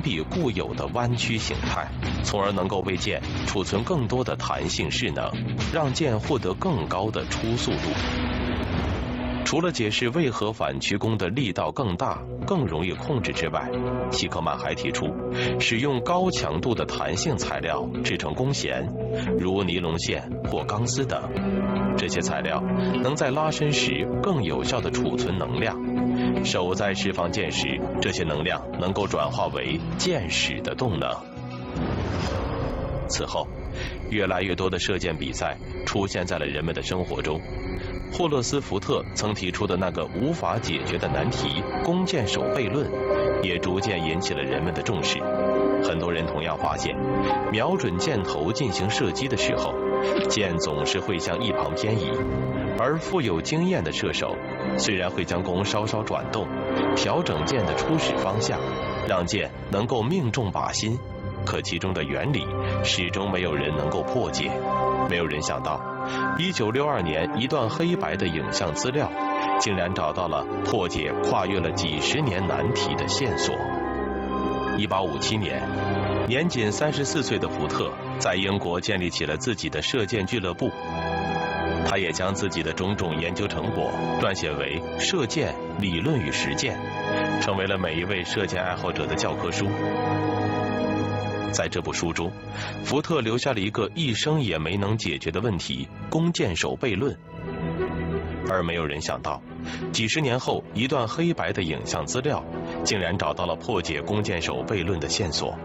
蔽固有的弯曲形态，从而能够为箭储存更多的弹性势能，让箭获得更高的初速度。除了解释为何反曲弓的力道更大、更容易控制之外，希克曼还提出，使用高强度的弹性材料制成弓弦，如尼龙线或钢丝等。这些材料能在拉伸时更有效地储存能量，手在释放箭时，这些能量能够转化为箭矢的动能。此后，越来越多的射箭比赛出现在了人们的生活中。霍勒斯·福特曾提出的那个无法解决的难题——弓箭手悖论，也逐渐引起了人们的重视。很多人同样发现，瞄准箭头进行射击的时候，箭总是会向一旁偏移，而富有经验的射手虽然会将弓稍稍转动，调整箭的初始方向，让箭能够命中靶心，可其中的原理始终没有人能够破解。没有人想到，1962年一段黑白的影像资料，竟然找到了破解跨越了几十年难题的线索。1857年，年仅34岁的福特在英国建立起了自己的射箭俱乐部。他也将自己的种种研究成果撰写为《射箭理论与实践》，成为了每一位射箭爱好者的教科书。在这部书中，福特留下了一个一生也没能解决的问题——弓箭手悖论。而没有人想到，几十年后，一段黑白的影像资料竟然找到了破解弓箭手悖论的线索。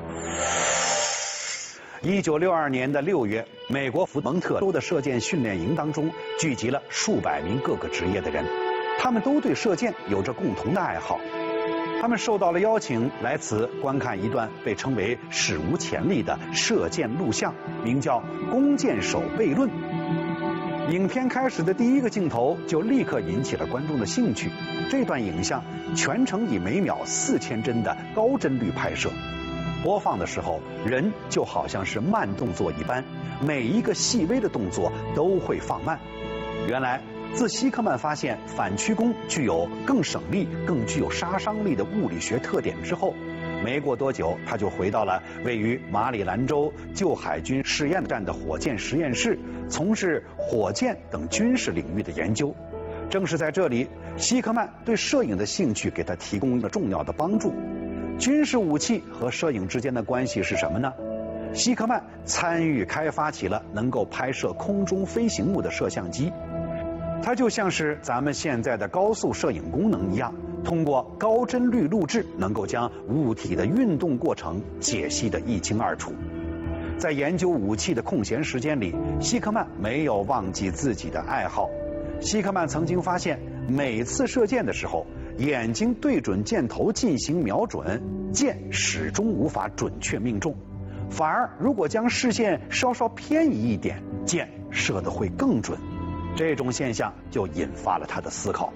1962年的6月，美国福蒙特州的射箭训练营当中聚集了数百名各个职业的人，他们都对射箭有着共同的爱好。他们受到了邀请，来此观看一段被称为史无前例的射箭录像，名叫《弓箭手悖论》。影片开始的第一个镜头就立刻引起了观众的兴趣。这段影像全程以每秒4000帧的高帧率拍摄，播放的时候，人就好像是慢动作一般，每一个细微的动作都会放慢。原来，自希克曼发现反曲弓具有更省力、更具有杀伤力的物理学特点之后，没过多久，他就回到了位于马里兰州旧海军试验站的火箭实验室，从事火箭等军事领域的研究。正是在这里，希克曼对摄影的兴趣给他提供了重要的帮助。军事武器和摄影之间的关系是什么呢？希克曼参与开发起了能够拍摄空中飞行物的摄像机。它就像是咱们现在的高速摄影功能一样，通过高帧率录制，能够将物体的运动过程解析得一清二楚。在研究武器的空闲时间里，希克曼没有忘记自己的爱好。希克曼曾经发现，每次射箭的时候，眼睛对准箭头进行瞄准，箭始终无法准确命中，反而如果将视线稍稍偏移一点，箭射得会更准。这种现象就引发了他的思考。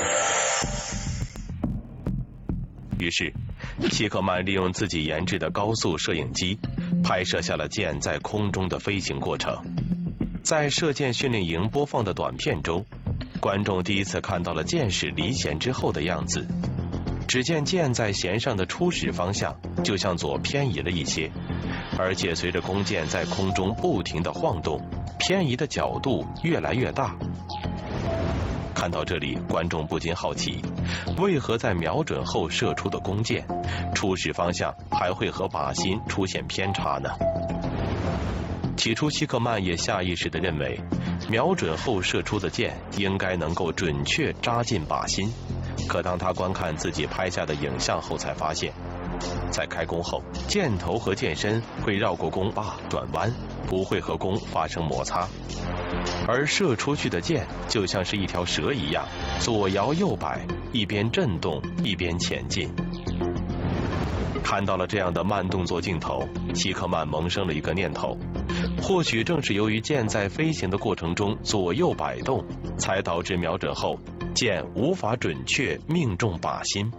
于是，希克曼利用自己研制的高速摄影机，拍摄下了箭在空中的飞行过程。在射箭训练营播放的短片中，观众第一次看到了箭矢离弦之后的样子。只见箭在弦上的初始方向就向左偏移了一些，而且随着弓箭在空中不停地晃动，偏移的角度越来越大。看到这里，观众不禁好奇，为何在瞄准后射出的弓箭，初始方向还会和靶心出现偏差呢？起初，希克曼也下意识地认为，瞄准后射出的箭应该能够准确扎进靶心。可当他观看自己拍下的影像后，才发现，在开弓后，箭头和箭身会绕过弓把转弯，不会和弓发生摩擦，而射出去的箭就像是一条蛇一样，左摇右摆，一边震动一边前进。看到了这样的慢动作镜头，希克曼萌生了一个念头，或许正是由于箭在飞行的过程中左右摆动，才导致瞄准后箭无法准确命中靶心。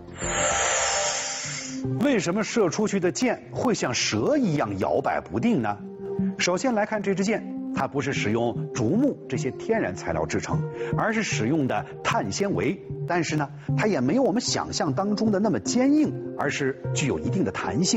为什么射出去的箭会像蛇一样摇摆不定呢？首先来看这支箭，它不是使用竹木这些天然材料制成，而是使用的碳纤维。但是呢，它也没有我们想象当中的那么坚硬，而是具有一定的弹性。